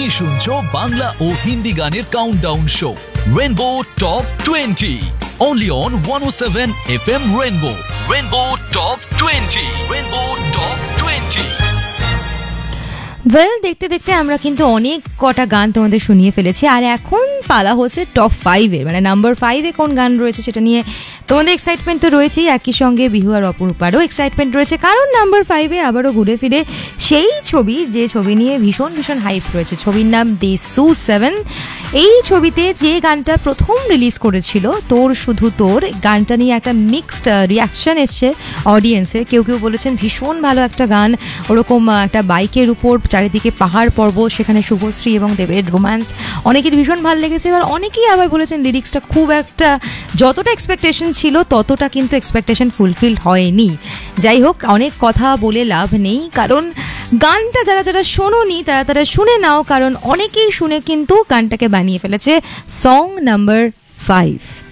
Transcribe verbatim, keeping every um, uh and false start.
তুমি শুনছো বাংলা ও হিন্দি গানের countdown show rainbow top twenty only on one oh seven F M Rainbow. Rainbow Top twenty. Rainbow Top twenty. Well দেখতে দেখতে আমরা কিন্তু অনেক কটা গান তোমাদের শুনিয়ে ফেলেছি, আর এখন পালা হচ্ছে টপ ফাইভের, মানে নাম্বার ফাইভে কোন গান রয়েছে সেটা নিয়ে তোমাদের এক্সাইটমেন্ট তো রয়েছেই, একই সঙ্গে বিহু আর অপরূপারও এক্সাইটমেন্ট রয়েছে, কারণ নাম্বার ফাইভে আবারও ঘুরে ফিরে সেই ছবি যে ছবি নিয়ে ভীষণ ভীষণ হাইপ রয়েছে। ছবির নাম দেশু সেভেন। এই ছবিতে যে গানটা প্রথম রিলিজ করেছিল তোর শুধু তোর, গানটা নিয়ে একটা মিক্সড রিয়াকশন এসছে অডিয়েন্সের। কেউ কেউ বলেছেন ভীষণ ভালো একটা গান, ওরকম একটা বাইকের উপর চারিদিকে পাহাড় পর্বত, সেখানে শুভশ্রী এবং দেবের রোম্যান্স, অনেকের ভীষণ ভালো লেগেছে। এবার অনেকেই আবার বলেছেন লিরিক্সটা খুব একটা, যতটা এক্সপেকটেশন ছিল ততটা কিন্তু এক্সপেকটেশন ফুলফিল হয়নি। যাই হোক, অনেক কথা বলে লাভ নেই, কারণ গানটা যারা যারা শোনোনি তারা তারা শুনে নাও, কারণ অনেকেই শুনে কিন্তু গানটাকে বানিয়ে ফেলেছে সং নাম্বার ফাইভ।